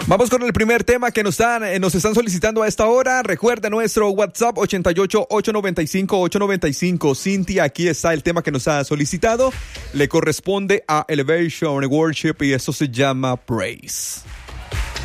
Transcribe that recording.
Vamos con el primer tema que nos están solicitando a esta hora. Recuerda nuestro WhatsApp 88-895-895. Cintia, aquí está el tema que nos ha solicitado. Le corresponde a Elevation Worship y esto se llama Praise.